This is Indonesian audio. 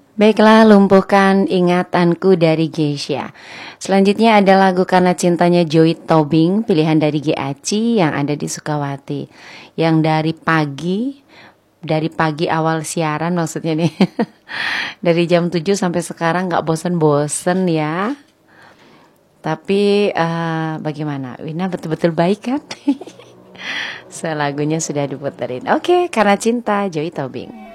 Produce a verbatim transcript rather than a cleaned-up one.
Baiklah, lumpuhkan ingatanku dari Geisha. Selanjutnya ada lagu Karena Cintanya Joey Tobing, pilihan dari G A C I yang ada di Sukawati. Yang dari pagi, dari pagi awal siaran maksudnya nih. Dari jam tujuh sampai sekarang gak bosen-bosen ya. Tapi uh, bagaimana? Wina betul-betul baik kan? So, lagunya sudah diputerin. Oke, Karena Cinta Joey Tobing.